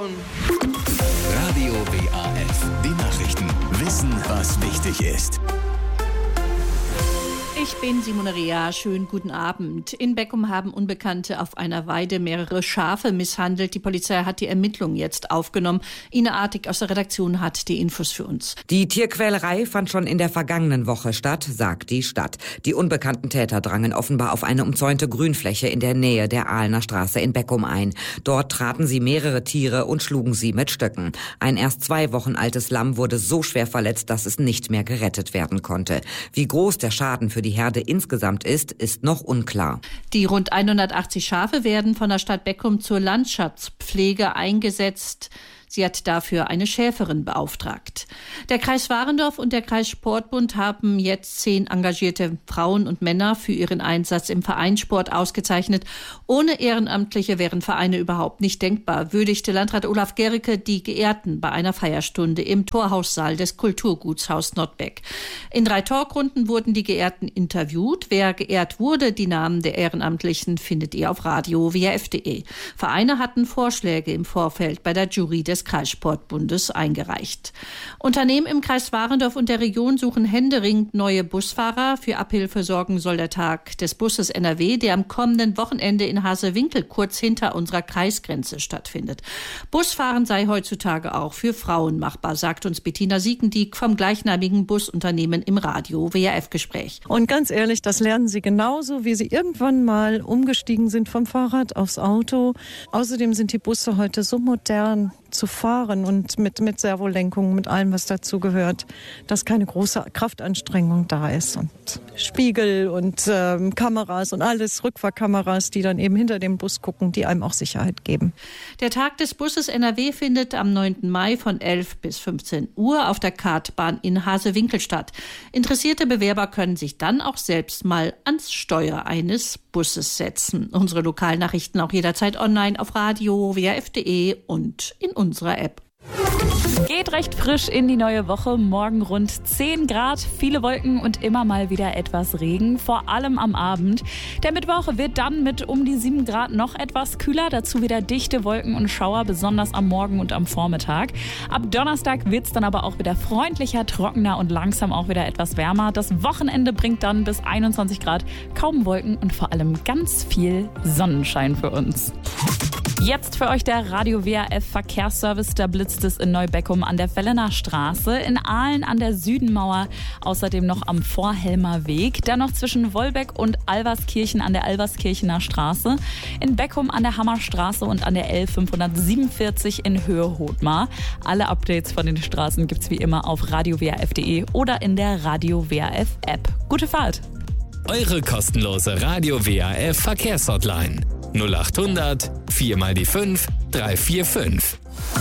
Radio WAF, die Nachrichten. Wissen, was wichtig ist. Ich bin Simone Rea, schönen guten Abend. In Beckum haben Unbekannte auf einer Weide mehrere Schafe misshandelt. Die Polizei hat die Ermittlungen jetzt aufgenommen. Ina Artig aus der Redaktion hat die Infos für uns. Die Tierquälerei fand schon in der vergangenen Woche statt, sagt die Stadt. Die unbekannten Täter drangen offenbar auf eine umzäunte Grünfläche in der Nähe der Ahlener Straße in Beckum ein. Dort traten sie mehrere Tiere und schlugen sie mit Stöcken. Ein erst 2 Wochen altes Lamm wurde so schwer verletzt, dass es nicht mehr gerettet werden konnte. Wie groß der Schaden für die Herde insgesamt ist noch unklar. Die rund 180 Schafe werden von der Stadt Beckum zur Landschaftspflege eingesetzt. Sie hat dafür eine Schäferin beauftragt. Der Kreis Warendorf und der Kreis Sportbund haben jetzt 10 engagierte Frauen und Männer für ihren Einsatz im Vereinssport ausgezeichnet. Ohne Ehrenamtliche wären Vereine überhaupt nicht denkbar, würdigte Landrat Olaf Gericke die Geehrten bei einer Feierstunde im Torhaussaal des Kulturgutshaus Nordbeck. In 3 Talkrunden wurden die Geehrten interviewt. Wer geehrt wurde, die Namen der Ehrenamtlichen findet ihr auf radio-waf.de. Vereine hatten Vorschläge im Vorfeld bei der Jury des Kreissportbundes eingereicht. Unternehmen im Kreis Warendorf und der Region suchen händeringend neue Busfahrer. Für Abhilfe sorgen soll der Tag des Busses NRW, der am kommenden Wochenende in Hasewinkel, kurz hinter unserer Kreisgrenze, stattfindet. Busfahren sei heutzutage auch für Frauen machbar, sagt uns Bettina Siekendiek vom gleichnamigen Busunternehmen im Radio-WAF-Gespräch. Und ganz ehrlich, das lernen sie genauso, wie sie irgendwann mal umgestiegen sind vom Fahrrad aufs Auto. Außerdem sind die Busse heute so modern zu fahren und mit Servolenkung, mit allem, was dazu gehört, dass keine große Kraftanstrengung da ist. Und Spiegel und Kameras und alles, Rückfahrkameras, die dann eben hinter dem Bus gucken, die einem auch Sicherheit geben. Der Tag des Busses NRW findet am 9. Mai von 11 bis 15 Uhr auf der Kartbahn in Hasewinkel statt. Interessierte Bewerber können sich dann auch selbst mal ans Steuer eines Busses setzen. Unsere Lokalnachrichten auch jederzeit online auf radio-waf.de und in unserer App. Geht recht frisch in die neue Woche. Morgen rund 10 Grad, viele Wolken und immer mal wieder etwas Regen, vor allem am Abend. Der Mittwoch wird dann mit um die 7 Grad noch etwas kühler. Dazu wieder dichte Wolken und Schauer, besonders am Morgen und am Vormittag. Ab Donnerstag wird es dann aber auch wieder freundlicher, trockener und langsam auch wieder etwas wärmer. Das Wochenende bringt dann bis 21 Grad, kaum Wolken und vor allem ganz viel Sonnenschein für uns. Jetzt für euch der Radio WAF Verkehrsservice. Da blitzt es in Neubeckum an der Fellener Straße, in Ahlen an der Südenmauer, außerdem noch am Vorhelmer Weg, dann noch zwischen Wolbeck und Alverskirchen an der Alverskirchener Straße, in Beckum an der Hammerstraße und an der L547 in Höhe Hothmar. Alle Updates von den Straßen gibt's wie immer auf radio-waf.de oder in der Radio WAF App. Gute Fahrt! Eure kostenlose Radio WAF Verkehrshotline 0800 4 mal die 5 345.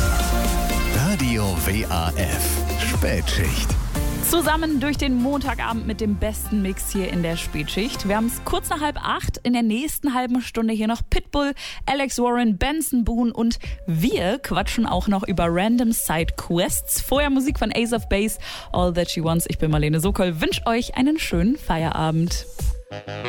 Radio WAF Spätschicht. Zusammen durch den Montagabend mit dem besten Mix hier in der Spätschicht. Wir haben es kurz nach 7:30. In der nächsten halben Stunde hier noch Pitbull, Alex Warren, Benson Boone und wir quatschen auch noch über Random Side Quests. Vorher Musik von Ace of Base, All That She Wants. Ich bin Marlene Sokol. Wünsche euch einen schönen Feierabend.